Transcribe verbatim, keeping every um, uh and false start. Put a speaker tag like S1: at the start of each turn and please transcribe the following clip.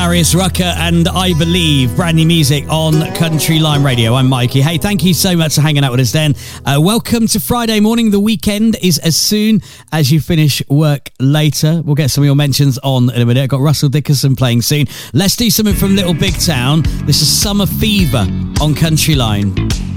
S1: Darius Rucker and I Believe, brand new music on Country Line Radio. I'm Mikey. Hey, thank you so much for hanging out with us then. Uh, welcome to Friday morning. The weekend is as soon as you finish work later. We'll get some of your mentions on in a minute. I've got Russell Dickerson playing soon. Let's do something from Little Big Town. This is Summer Fever on Country Line.